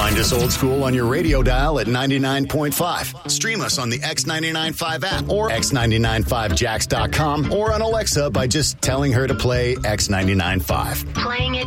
Find us old school on your radio dial at 99.5. Stream us on the X995 app or x995jax.com or on Alexa by just telling her to play X995. Playing it